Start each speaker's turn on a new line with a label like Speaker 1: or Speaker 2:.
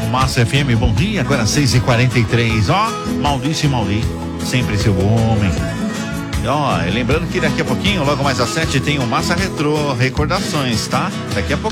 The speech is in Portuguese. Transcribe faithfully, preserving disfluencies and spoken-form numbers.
Speaker 1: Massa F M, bom dia, agora seis e quarenta e três, ó, Maurício e Mauri, sempre seu homem. E, ó, lembrando que daqui a pouquinho, logo mais às sete, tem o Massa Retrô, recordações, tá? Daqui a pouco.